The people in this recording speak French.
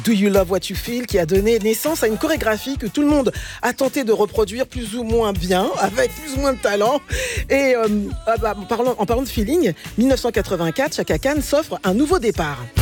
Do You Love What You Feel, qui a donné naissance à une chorégraphie que tout le monde a tenté de reproduire plus ou moins bien, avec plus ou moins de talent. Et en parlant de feeling, 1984, Chaka Khan s'offre un nouveau départ.